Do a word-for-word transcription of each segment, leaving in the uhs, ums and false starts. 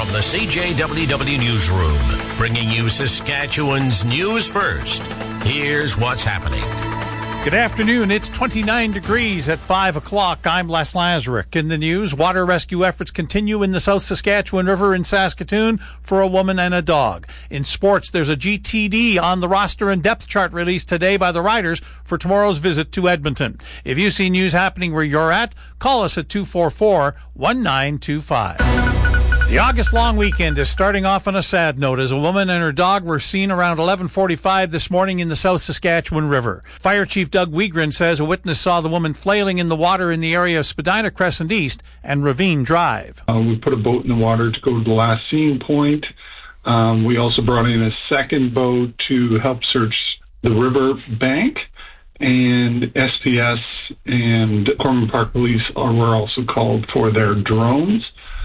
From the C J W W Newsroom, bringing you Saskatchewan's news first. Here's what's happening. Good afternoon. It's twenty-nine degrees at five o'clock. I'm Les Lazaruk. In the news, water rescue efforts continue in the South Saskatchewan River in Saskatoon for a woman and a dog. In sports, there's a G T D on the roster and depth chart released today by the Riders for tomorrow's visit to Edmonton. If you see news happening where you're at, call us at two four four, one nine two five. The August long weekend is starting off on a sad note as a woman and her dog were seen around eleven forty-five this morning in the South Saskatchewan River. Fire Chief Doug Wiegren says a witness saw the woman flailing in the water in the area of Spadina Crescent East and Ravine Drive. Uh, we put a boat in the water to go to the last scene point. Um, we also brought in a second boat to help search the river bank. And S P S and Corman Park Police are, were also called for their drones,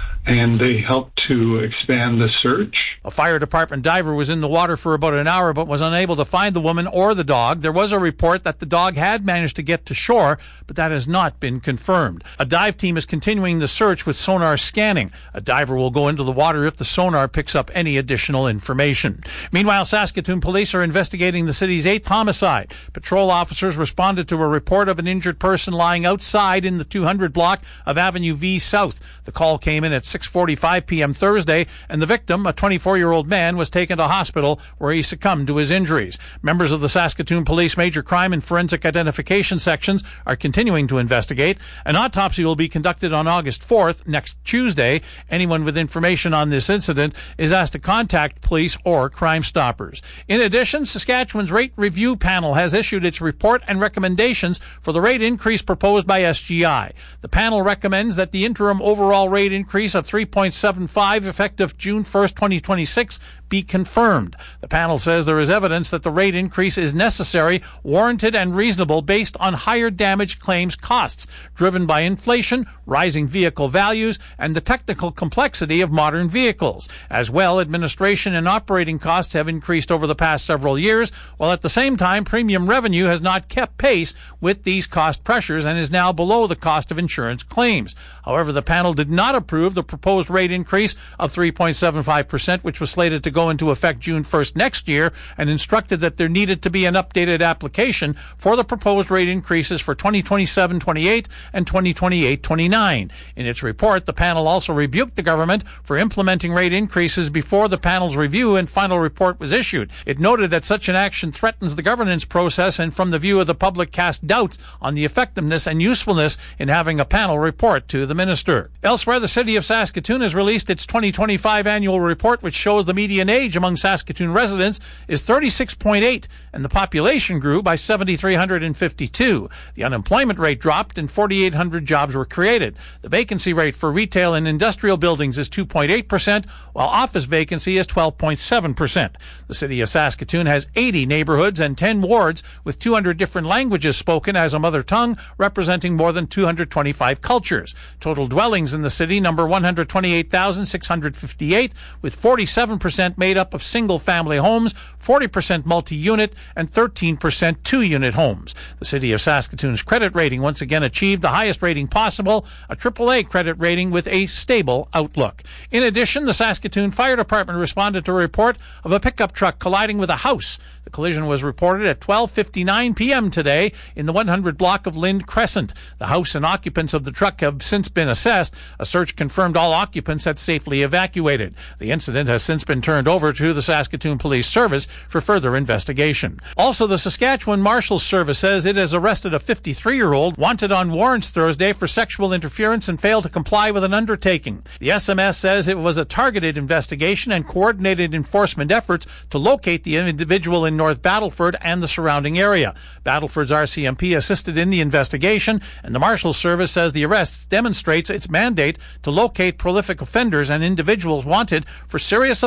and they helped to expand the search. A fire department diver was in the water for about an hour but was unable to find the woman or the dog. There was a report that the dog had managed to get to shore, but that has not been confirmed. A dive team is continuing the search with sonar scanning. A diver will go into the water if the sonar picks up any additional information. Meanwhile, Saskatoon police are investigating the city's eighth homicide. Patrol officers responded to a report of an injured person lying outside in the two hundred block of Avenue V South. The call came in at six forty-five p.m. Thursday, and the victim, a twenty-four-year-old man, was taken to hospital where he succumbed to his injuries. Members of the Saskatoon Police Major Crime and Forensic Identification sections are continuing to investigate. An autopsy will be conducted on August fourth, next Tuesday. Anyone with information on this incident is asked to contact police or Crime Stoppers. In addition, Saskatchewan's Rate Review Panel has issued its report and recommendations for the rate increase proposed by S G I. The panel recommends that the interim overall rate increase of three point seven five effective June first, twenty twenty-six be confirmed. The panel says there is evidence that the rate increase is necessary, warranted, and reasonable based on higher damage claims costs driven by inflation, rising vehicle values, and the technical complexity of modern vehicles. As well, administration and operating costs have increased over the past several years, while at the same time premium revenue has not kept pace with these cost pressures and is now below the cost of insurance claims. However, the panel did not approve the proposed rate increase of three point seven five percent, which was slated to go into effect June first next year, and instructed that there needed to be an updated application for the proposed rate increases for twenty twenty-seven twenty-eight and twenty twenty-eight twenty-nine. In its report, the panel also rebuked the government for implementing rate increases before the panel's review and final report was issued. It noted that such an action threatens the governance process and, from the view of the public, cast doubts on the effectiveness and usefulness in having a panel report to the minister. Elsewhere, the city of Saskatoon has released its twenty twenty-five annual report, which shows the median age among Saskatoon residents is thirty-six point eight, and the population grew by seven thousand three hundred fifty-two. The unemployment rate dropped and four thousand eight hundred jobs were created. The vacancy rate for retail and industrial buildings is two point eight percent, while office vacancy is twelve point seven percent. The city of Saskatoon has eighty neighborhoods and ten wards with two hundred different languages spoken as a mother tongue, representing more than two hundred twenty-five cultures. Total dwellings in the city number one hundred twenty-eight thousand six hundred fifty-eight, with forty-seven percent made up of single-family homes, forty percent multi-unit, and thirteen percent two-unit homes. The city of Saskatoon's credit rating once again achieved the highest rating possible, a triple A credit rating with a stable outlook. In addition, the Saskatoon Fire Department responded to a report of a pickup truck colliding with a house. The collision was reported at twelve fifty-nine p.m. today in the one hundred block of Lind Crescent. The house and occupants of the truck have since been assessed. A search confirmed all occupants had safely evacuated. The incident has since been turned over to the Saskatoon Police Service for further investigation. Also, the Saskatchewan Marshals Service says it has arrested a fifty-three-year-old wanted on warrants Thursday for sexual interference and failed to comply with an undertaking. The S M S says it was a targeted investigation and coordinated enforcement efforts to locate the individual in North Battleford and the surrounding area. Battleford's R C M P assisted in the investigation, and the Marshals Service says the arrest demonstrates its mandate to locate prolific offenders and individuals wanted for serious offenses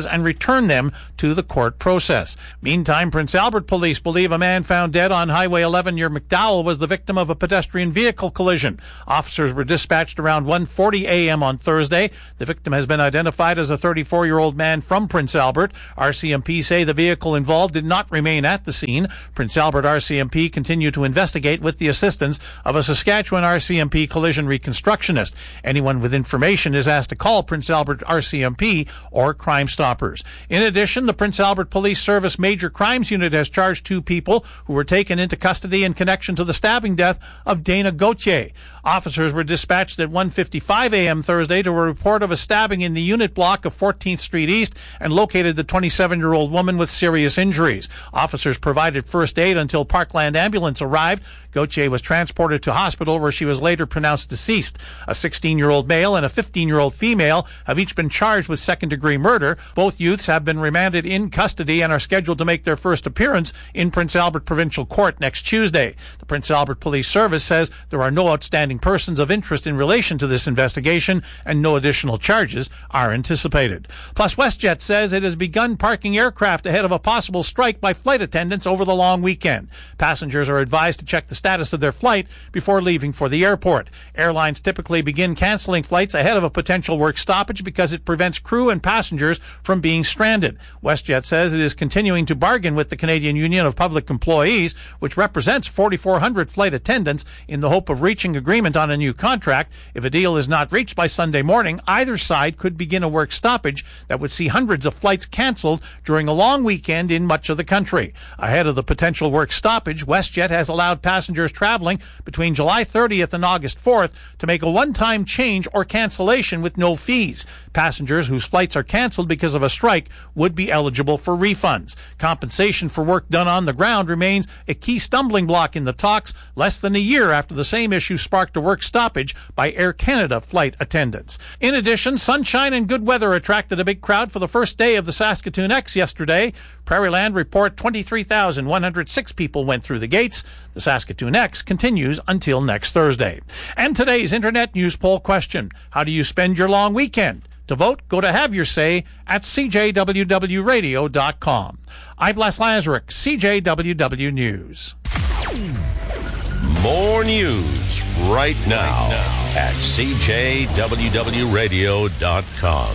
and return them to the court process. Meantime, Prince Albert police believe a man found dead on Highway eleven near McDowell was the victim of a pedestrian vehicle collision. Officers were dispatched around one forty a.m. on Thursday. The victim has been identified as a thirty-four-year-old man from Prince Albert. R C M P say the vehicle involved did not remain at the scene. Prince Albert R C M P continue to investigate with the assistance of a Saskatchewan R C M P collision reconstructionist. Anyone with information is asked to call Prince Albert R C M P or Crime Stoppers. In addition, the Prince Albert Police Service Major Crimes Unit has charged two people who were taken into custody in connection to the stabbing death of Dana Gauthier. Officers were dispatched at one fifty-five a.m. Thursday to a report of a stabbing in the unit block of fourteenth Street East and located the twenty-seven-year-old woman with serious injuries. Officers provided first aid until Parkland ambulance arrived. Gauthier was transported to hospital where she was later pronounced deceased. A sixteen-year-old male and a fifteen-year-old female have each been charged with second-degree murder. Both youths have been remanded in custody and are scheduled to make their first appearance in Prince Albert Provincial Court next Tuesday. The Prince Albert Police Service says there are no outstanding persons of interest in relation to this investigation and no additional charges are anticipated. Plus, WestJet says it has begun parking aircraft ahead of a possible strike by flight attendants over the long weekend. Passengers are advised to check the status of their flight before leaving for the airport. Airlines typically begin canceling flights ahead of a potential work stoppage because it prevents crew and passengers from being stranded. WestJet says it is continuing to bargain with the Canadian Union of Public Employees, which represents forty-four hundred flight attendants, in the hope of reaching agreement on a new contract. If a deal is not reached by Sunday morning, either side could begin a work stoppage that would see hundreds of flights canceled during a long weekend in much of the country. Ahead of the potential work stoppage, WestJet has allowed passengers traveling between July thirtieth and August fourth to make a one-time change or cancellation with no fees. Passengers whose flights are canceled because of a strike would be eligible for refunds. Compensation for work done on the ground remains a key stumbling block in the talks, less than a year after the same issue sparked a work stoppage by Air Canada flight attendants. In addition, sunshine and good weather attracted a big crowd for the first day of the Saskatoon X yesterday. Prairieland report twenty-three thousand one hundred six people went through the gates. The Saskatoon X continues until next Thursday. And today's Internet News Poll question: how do you spend your long weekend? To vote, go to Have Your Say at c j w w radio dot com. I'm Les Lazaruk, C J W W News. More news right now at c j w w radio dot com.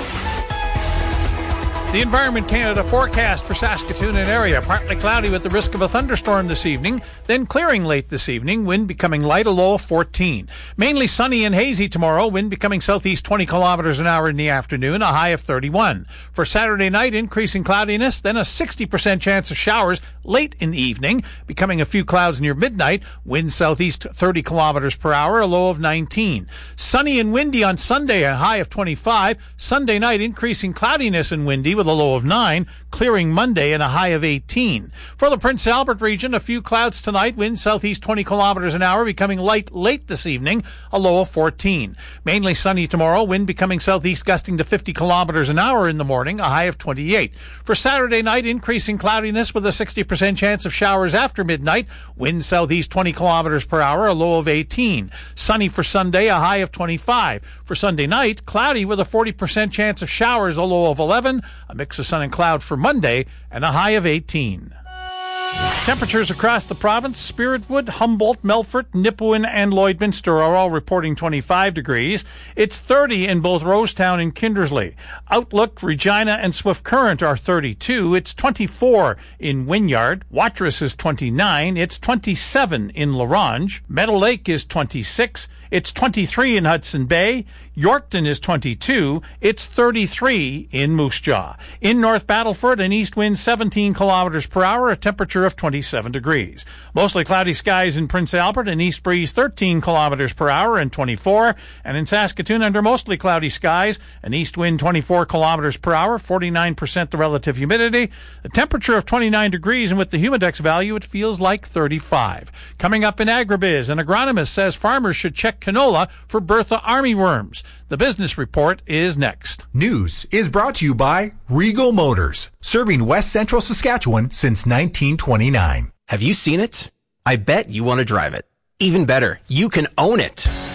The Environment Canada forecast for Saskatoon and area: partly cloudy with the risk of a thunderstorm this evening, then clearing late this evening, wind becoming light, a low of fourteen. Mainly sunny and hazy tomorrow, wind becoming southeast twenty kilometers an hour in the afternoon, a high of thirty-one. For Saturday night, increasing cloudiness, then a sixty percent chance of showers late in the evening, becoming a few clouds near midnight, wind southeast thirty kilometers per hour, a low of nineteen. Sunny and windy on Sunday, a high of twenty-five. Sunday night, increasing cloudiness and windy with a low of nine, clearing Monday and a high of eighteen. For the Prince Albert region, a few clouds tonight, wind southeast twenty kilometers an hour, becoming light late this evening, a low of fourteen. Mainly sunny tomorrow, wind becoming southeast gusting to fifty kilometers an hour in the morning, a high of twenty-eight. For Saturday night, increasing cloudiness with a sixty percent chance of showers after midnight, wind southeast twenty kilometers per hour, a low of eighteen. Sunny for Sunday, a high of twenty-five. For Sunday night, cloudy with a forty percent chance of showers, a low of eleven. A mix of sun and cloud for Monday, and a high of eighteen. Temperatures across the province: Spiritwood, Humboldt, Melfort, Nipawin, and Lloydminster are all reporting twenty-five degrees. It's thirty in both Rosetown and Kindersley. Outlook, Regina, and Swift Current are thirty-two. It's twenty-four in Wynyard. Watrous is twenty-nine. It's twenty-seven in La Ronge. Meadow Lake is twenty-six. It's twenty-three in Hudson Bay. Yorkton is twenty-two. It's thirty-three in Moose Jaw. In North Battleford, an east wind seventeen kilometers per hour, a temperature of twenty-seven degrees. Mostly cloudy skies in Prince Albert, an east breeze thirteen kilometers per hour and twenty-four. And in Saskatoon, under mostly cloudy skies, an east wind twenty-four kilometers per hour, forty-nine percent the relative humidity. The temperature of twenty-nine degrees, and with the humidex value, it feels like thirty-five. Coming up in Agribiz, an agronomist says farmers should check canola for Bertha armyworms. The business report is next. News is brought to you by Regal Motors, serving West Central Saskatchewan since nineteen twenty-nine. Have you seen it? I bet you want to drive it. Even better, you can own it.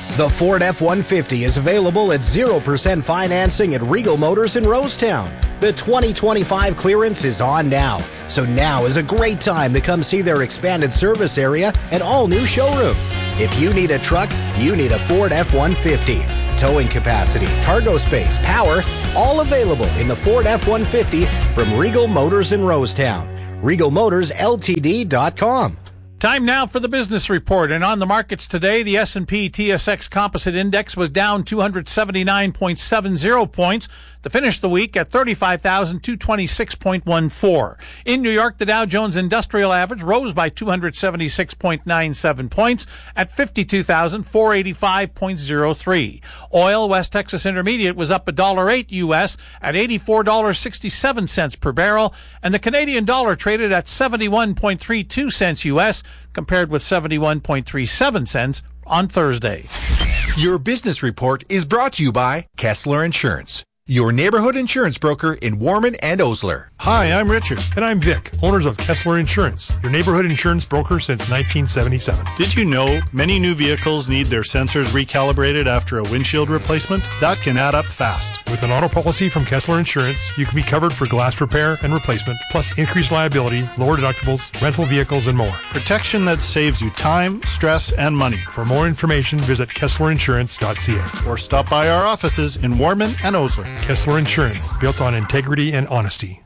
The Ford F one fifty is available at zero percent financing at Regal Motors in Rosetown. The twenty twenty-five clearance is on now, so now is a great time to come see their expanded service area and all-new showroom. If you need a truck, you need a Ford F one fifty. Towing capacity, cargo space, power, all available in the Ford F one fifty from Regal Motors in Rosetown. Regal Motors L T D dot com. Time now for the business report. And on the markets today, the S and P T S X Composite Index was down two hundred seventy-nine point seven zero points to finish the week at thirty-five thousand two hundred twenty-six point one four. In New York, the Dow Jones Industrial Average rose by two hundred seventy-six point nine seven points at fifty-two thousand four hundred eighty-five point zero three. Oil, West Texas Intermediate, was up one dollar and eight cents U S at eighty-four dollars and sixty-seven cents per barrel, and the Canadian dollar traded at seventy-one point three two cents U S compared with seventy-one point three seven cents on Thursday. Your business report is brought to you by Kessler Insurance, your neighborhood insurance broker in Warman and Osler. Hi, I'm Richard. And I'm Vic, owners of Kessler Insurance, your neighborhood insurance broker since nineteen seventy-seven. Did you know many new vehicles need their sensors recalibrated after a windshield replacement? That can add up fast. With an auto policy from Kessler Insurance, you can be covered for glass repair and replacement, plus increased liability, lower deductibles, rental vehicles, and more. Protection that saves you time, stress, and money. For more information, visit kessler insurance dot c a. Or stop by our offices in Warman and Osler. Kessler Insurance, built on integrity and honesty.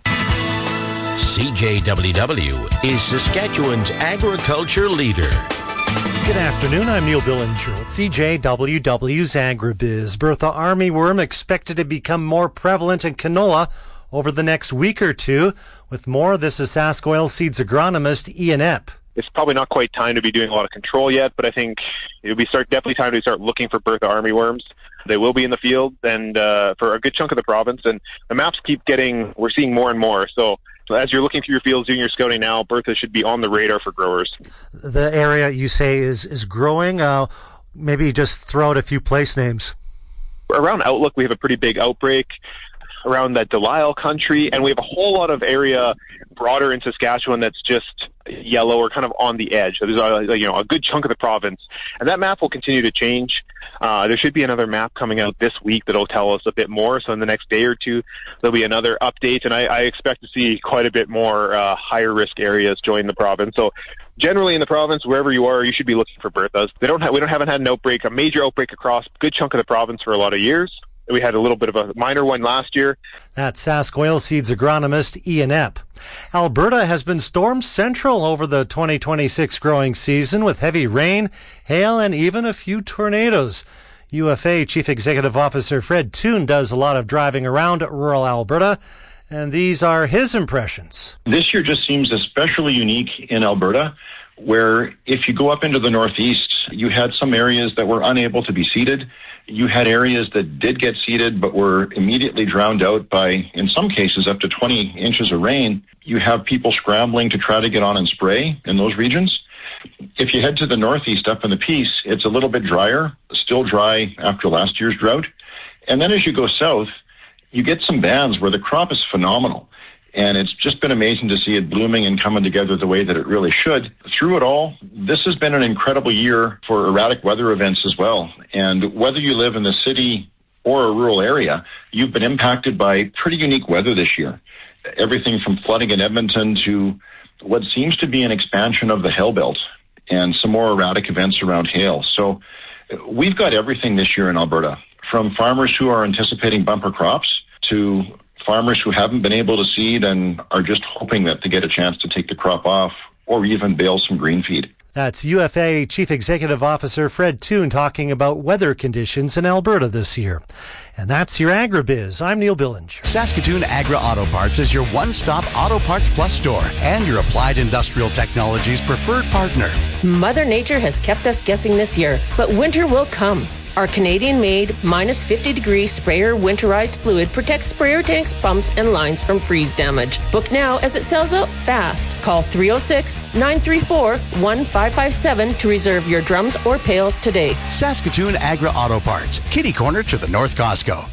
C J W W is Saskatchewan's agriculture leader. Good afternoon, I'm Neil Billinger with C J W W's AgriBiz. Bertha armyworm expected to become more prevalent in canola over the next week or two. With more, this is Sask Oilseeds agronomist Ian Epp. It's probably not quite time to be doing a lot of control yet, but I think it'll be start, definitely time to start looking for Bertha armyworms. They will be in the field and uh, for a good chunk of the province, and the maps keep getting, we're seeing more and more. So, so as you're looking through your fields, doing your scouting now, Bertha should be on the radar for growers. The area you say is, is growing. Uh, maybe just throw out a few place names. Around Outlook, we have a pretty big outbreak around that Delisle country, and we have a whole lot of area broader in Saskatchewan that's just yellow or kind of on the edge. So there's a, you know, a good chunk of the province, and that map will continue to change. Uh, there should be another map coming out this week that'll tell us a bit more. So in the next day or two, there'll be another update, and I, I expect to see quite a bit more uh, higher risk areas join the province. So generally in the province, wherever you are, you should be looking for Berthas. They don't have, we don't haven't had an outbreak, a major outbreak across a good chunk of the province for a lot of years. We had a little bit of a minor one last year. That's Sask Oilseeds agronomist Ian Epp. Alberta has been storm central over the twenty twenty-six growing season with heavy rain, hail, and even a few tornadoes. U F A Chief Executive Officer Fred Toon does a lot of driving around rural Alberta, and these are his impressions. This year just seems especially unique in Alberta, where if you go up into the northeast, you had some areas that were unable to be seeded. You had areas that did get seeded but were immediately drowned out by, in some cases, up to twenty inches of rain. You have people scrambling to try to get on and spray in those regions. If you head to the northeast up in the Peace, it's a little bit drier, still dry after last year's drought. And then as you go south, you get some bands where the crop is phenomenal. And it's just been amazing to see it blooming and coming together the way that it really should. Through it all, this has been an incredible year for erratic weather events as well. And whether you live in the city or a rural area, you've been impacted by pretty unique weather this year. Everything from flooding in Edmonton to what seems to be an expansion of the hail belt and some more erratic events around hail. So we've got everything this year in Alberta, from farmers who are anticipating bumper crops to farmers who haven't been able to seed and are just hoping that they get a chance to take the crop off or even bale some green feed. That's U F A Chief Executive Officer Fred Toon talking about weather conditions in Alberta this year. And that's your AgriBiz. I'm Neil Billinger. Saskatoon Agra Auto Parts is your one-stop Auto Parts Plus store and your Applied Industrial Technologies preferred partner. Mother Nature has kept us guessing this year, but winter will come. Our Canadian-made, minus fifty degree sprayer winterized fluid protects sprayer tanks, pumps, and lines from freeze damage. Book now as it sells out fast. Call three oh six, nine three four, one five five seven to reserve your drums or pails today. Saskatoon Agra Auto Parts, kitty corner to the North Costco.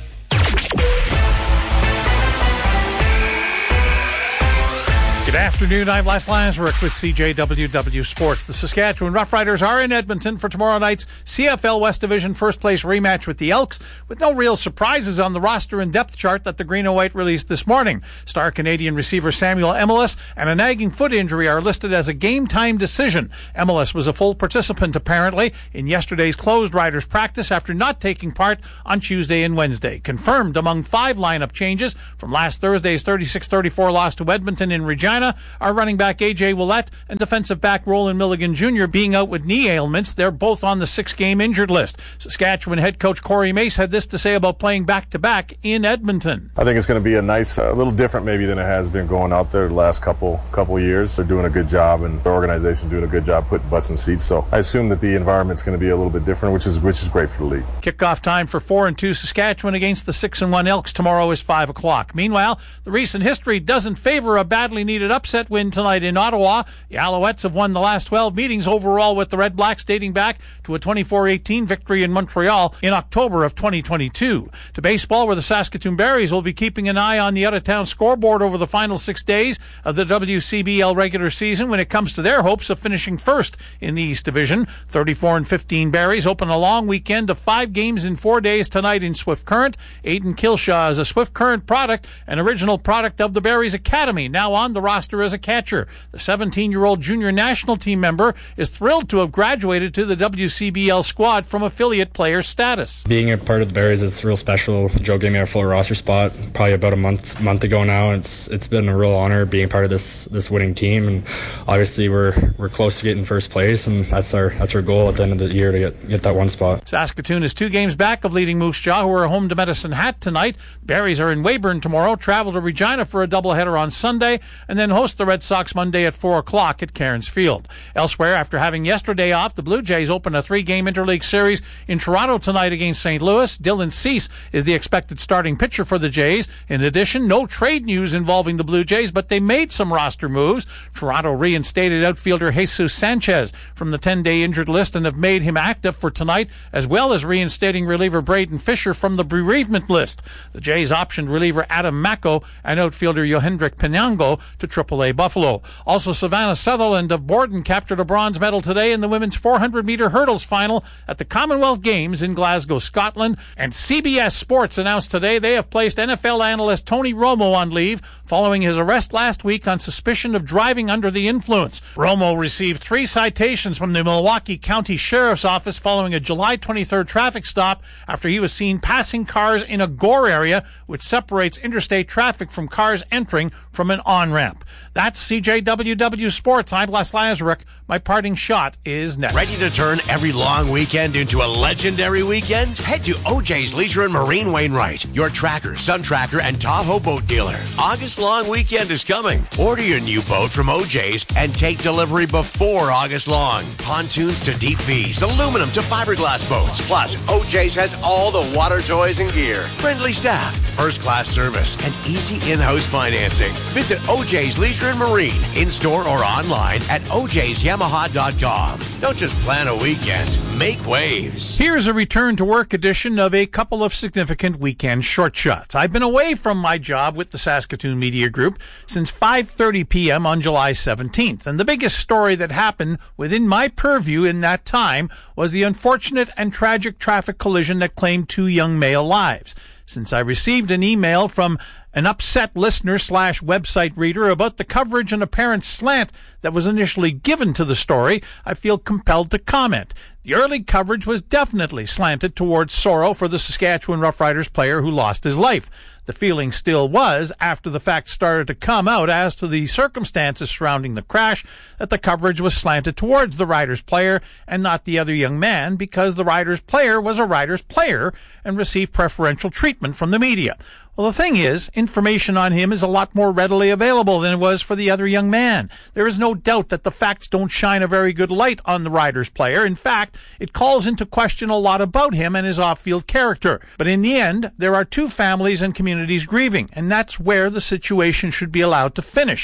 Good afternoon. I'm Les Lazaruk with C J W W Sports. The Saskatchewan Roughriders are in Edmonton for tomorrow night's C F L West Division first place rematch with the Elks, with no real surprises on the roster and depth chart that the Green and White released this morning. Star Canadian receiver Samuel Emelis and a nagging foot injury are listed as a game-time decision. Emelis was a full participant, apparently, in yesterday's closed Riders practice after not taking part on Tuesday and Wednesday. Confirmed among five lineup changes from last Thursday's thirty-six thirty-four loss to Edmonton in Regina are running back A J Ouellette and defensive back Roland Milligan Junior being out with knee ailments. They're both on the six-game injured list. Saskatchewan head coach Corey Mace had this to say about playing back-to-back in Edmonton. I think it's going to be a nice, a little different maybe than it has been going out there the last couple couple years. They're doing a good job, and the organization's doing a good job putting butts in seats. So I assume that the environment's going to be a little bit different, which is which is great for the league. Kickoff time for four and two Saskatchewan against the six and one Elks tomorrow is five o'clock. Meanwhile, the recent history doesn't favor a badly needed upset win tonight in Ottawa. The Alouettes have won the last twelve meetings overall with the Red Blacks, dating back to a twenty-four eighteen victory in Montreal in October of twenty twenty-two. To baseball, where the Saskatoon Berries will be keeping an eye on the out-of-town scoreboard over the final six days of the W C B L regular season when it comes to their hopes of finishing first in the East Division. thirty-four and fifteen Berries open a long weekend of five games in four days tonight in Swift Current. Aiden Kilshaw is a Swift Current product, an original product of the Berries Academy, now on the roster as a catcher. The seventeen-year-old junior national team member is thrilled to have graduated to the W C B L squad from affiliate player status. Being a part of the Berries is real special. Joe gave me our full roster spot probably about a month month ago now. It's it's been a real honor being part of this this winning team, and obviously we're we're close to getting first place, and that's our that's our goal at the end of the year to get get that one spot. Saskatoon is two games back of leading Moose Jaw, who are home to Medicine Hat tonight. Berries are in Weyburn tomorrow, travel to Regina for a doubleheader on Sunday, and then host the Red Sox Monday at four o'clock at Cairns Field. Elsewhere, after having yesterday off, the Blue Jays open a three-game interleague series in Toronto tonight against Saint Louis. Dylan Cease is the expected starting pitcher for the Jays. In addition, no trade news involving the Blue Jays, but they made some roster moves. Toronto reinstated outfielder Jesus Sanchez from the ten-day injured list and have made him active for tonight, as well as reinstating reliever Braden Fisher from the bereavement list. The Jays optioned reliever Adam Mako and outfielder Yohendrick Penango to triple A Buffalo. Also, Savannah Sutherland of Borden captured a bronze medal today in the women's four hundred meter hurdles final at the Commonwealth Games in Glasgow, Scotland. And C B S Sports announced today they have placed N F L analyst Tony Romo on leave following his arrest last week on suspicion of driving under the influence. Romo received three citations from the Milwaukee County Sheriff's Office following a July twenty-third traffic stop after he was seen passing cars in a gore area which separates interstate traffic from cars entering from an on-ramp. That's C J W W Sports. I'm Les Lazaruk. My parting shot is next. Ready to turn every long weekend into a legendary weekend? Head to O J's Leisure and Marine Wainwright, your Tracker, Sun Tracker, and Tahoe boat dealer. August long weekend is coming. Order your new boat from O J's and take delivery before August long. Pontoons to deep V's, aluminum to fiberglass boats. Plus, O J's has all the water toys and gear. Friendly staff, first-class service, and easy in-house financing. Visit O J's Leisure and Marine in-store or online at O J's Yamaha dot com. Don't just plan a weekend, make waves. Here's a return to work edition of a couple of significant weekend short shots. I've been away from my job with the Saskatoon Media Group since five thirty p.m. on July seventeenth, and the biggest story that happened within my purview in that time was the unfortunate and tragic traffic collision that claimed two young male lives. Since I received an email from an upset listener slash website reader about the coverage and apparent slant that was initially given to the story, I feel compelled to comment. The early coverage was definitely slanted towards sorrow for the Saskatchewan Roughriders player who lost his life. The feeling still was, after the facts started to come out as to the circumstances surrounding the crash, that the coverage was slanted towards the Riders player and not the other young man, because the Riders player was a Riders player and received preferential treatment from the media. Well, the thing is, information on him is a lot more readily available than it was for the other young man. There is no doubt that the facts don't shine a very good light on the Riders player. In fact, it calls into question a lot about him and his off-field character. But in the end, there are two families and communities grieving, and that's where the situation should be allowed to finish.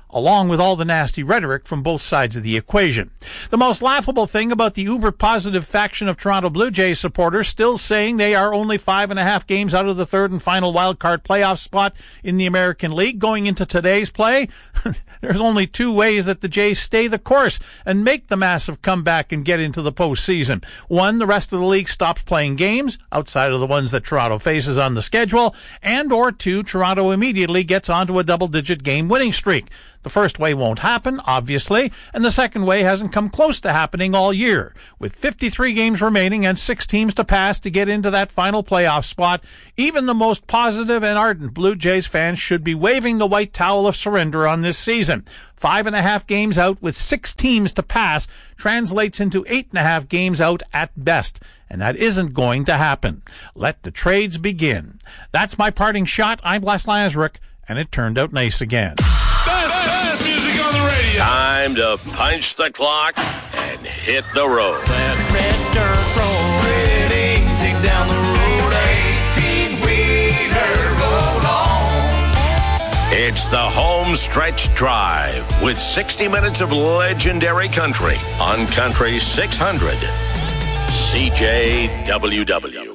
along with all the nasty rhetoric from both sides of the equation. The most laughable thing about the uber-positive faction of Toronto Blue Jays supporters still saying they are only five and a half games out of the third and final wildcard playoff spot in the American League going into today's play, there's only two ways that the Jays stay the course and make the massive comeback and get into the postseason. One, the rest of the league stops playing games, outside of the ones that Toronto faces on the schedule, and or two, Toronto immediately gets onto a double-digit game winning streak. The first way won't happen, obviously, and the second way hasn't come close to happening all year. With fifty-three games remaining and six teams to pass to get into that final playoff spot, even the most positive and ardent Blue Jays fans should be waving the white towel of surrender on this season. Five and a half games out with six teams to pass translates into eight and a half games out at best, and that isn't going to happen. Let the trades begin. That's my parting shot. I'm Les Lazaruk, and it turned out nice again. Best music on the radio. Time to punch the clock and hit the road. That red dirt road, red easy down the road, eighteen-wheeler, roll on. It's the Home Stretch Drive with sixty minutes of legendary country on Country six hundred C J W W.